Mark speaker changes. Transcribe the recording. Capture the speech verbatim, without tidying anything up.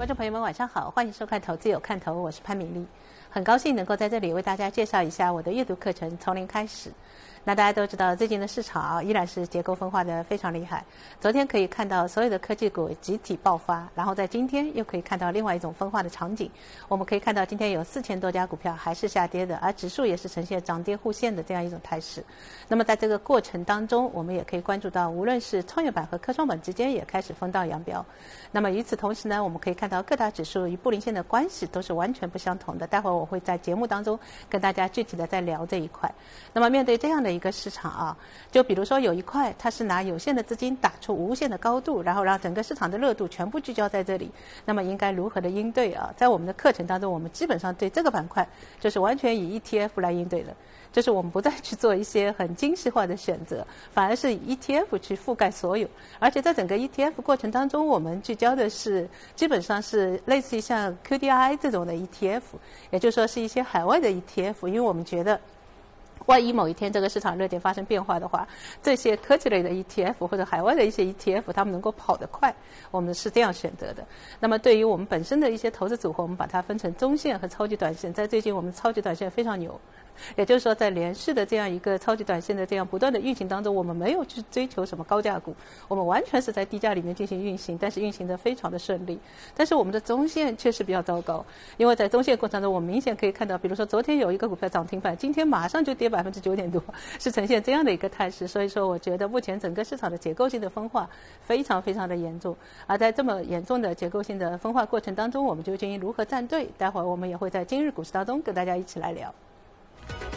Speaker 1: 观众朋友们，晚上好，欢迎收看《投资有看头》，我是潘敏丽，很高兴能够在这里为大家介绍一下我的阅读课程《从零开始》。那大家都知道，最近的市场啊依然是结构分化的非常厉害。昨天可以看到所有的科技股集体爆发，然后在今天又可以看到另外一种分化的场景。我们可以看到今天有四千多家股票还是下跌的，而指数也是呈现涨跌互现的这样一种态势。那么在这个过程当中，我们也可以关注到，无论是创业板和科创板之间也开始分道扬镳。那么与此同时呢，我们可以看到各大指数与布林线的关系都是完全不相同的。待会儿我会在节目当中跟大家具体的再聊这一块。那么面对这样的一个市场啊，就比如说有一块它是拿有限的资金打出无限的高度，然后让整个市场的热度全部聚焦在这里，那么应该如何的应对啊？在我们的课程当中，我们基本上对这个板块就是完全以 E T F 来应对的，就是我们不再去做一些很精细化的选择，反而是以 E T F 去覆盖所有。而且在整个 E T F 过程当中，我们聚焦的是基本上是类似于像 Q D I 这种的 E T F， 也就是说是一些海外的 E T F， 因为我们觉得万一某一天这个市场热点发生变化的话，这些科技类的 E T F 或者海外的一些 E T F， 他们能够跑得快，我们是这样选择的。那么对于我们本身的一些投资组合，我们把它分成中线和超级短线。在最近我们超级短线非常牛，也就是说在连续的这样一个超级短线的这样不断的运行当中，我们没有去追求什么高价股，我们完全是在低价里面进行运行，但是运行的非常的顺利。但是我们的中线确实比较糟糕，因为在中线过程中我们明显可以看到，比如说昨天有一个股票涨停板，今天马上就跌百分之九点多，是呈现这样的一个态势。所以说我觉得目前整个市场的结构性的分化非常非常的严重，而在这么严重的结构性的分化过程当中，我们究竟如何站队，待会儿我们也会在今日股市当中跟大家一起来聊。